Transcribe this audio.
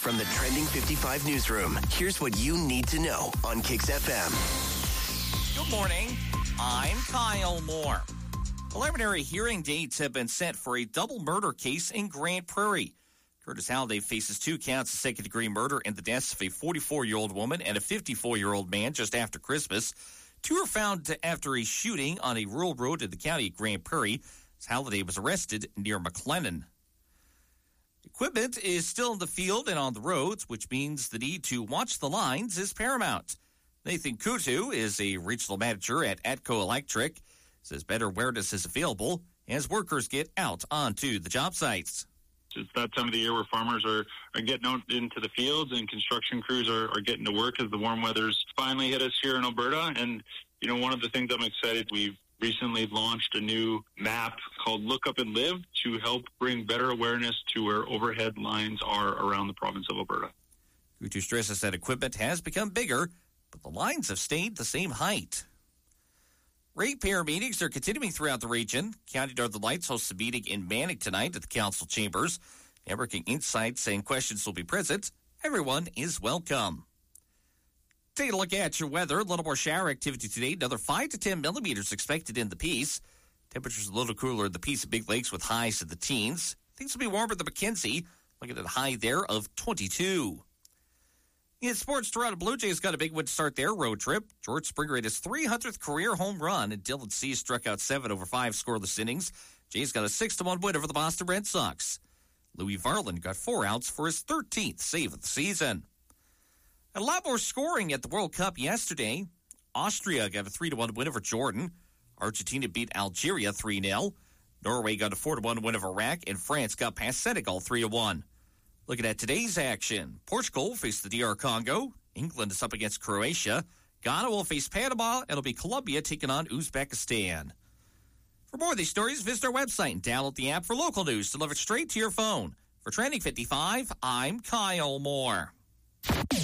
From the Trending 55 newsroom, here's what you need to know on Kicks FM. Good morning. I'm Kyle Moore. Preliminary hearing dates have been set for a double murder case in Grand Prairie. Curtis Halliday faces 2 counts of second-degree murder in the deaths of a 44-year-old woman and a 54-year-old man just after Christmas. 2 were found after a shooting on a rural road in the county of Grand Prairie as Halliday was arrested near McLennan. Equipment is still in the field and on the roads, which means the need to watch the lines is paramount. Nathan Kutu is a regional manager at Atco Electric. Says better awareness is available as workers get out onto the job sites. It's that time of the year where farmers are getting out into the fields and construction crews are getting to work as the warm weather's finally hit us here in Alberta. And, you know, one of the things I'm excited, we've recently launched a new map called Look Up and Live to help bring better awareness to where overhead lines are around the province of Alberta. Kutu stresses that equipment has become bigger, but the lines have stayed the same height. Ratepayer meetings are continuing throughout the region. County Northern Lights hosts a meeting in Manning tonight at the council chambers. Networking insights and questions will be present. Everyone is welcome. Take a look at your weather. A little more shower activity today. Another 5 to 10 millimeters expected in the Peace. Temperatures a little cooler in the Peace and Big Lakes with highs in the teens. Things will be warmer than Mackenzie. Looking at a high there of 22. In sports, Toronto Blue Jays got a big win to start their road trip. George Springer hit his 300th career home run, and Dylan Cease struck out 7 over 5 scoreless innings. Jays got a 6-1 win over the Boston Red Sox. Louis Varland got 4 outs for his 13th save of the season. A lot more scoring at the World Cup yesterday. Austria got a 3-1 win over Jordan. Argentina beat Algeria 3-0. Norway got a 4-1 win over Iraq, and France got past Senegal 3-1. Looking at today's action, Portugal faced the DR Congo. England is up against Croatia. Ghana will face Panama, and it'll be Colombia taking on Uzbekistan. For more of these stories, visit our website and download the app for local news delivered straight to your phone. For Trending 55, I'm Kyle Moore.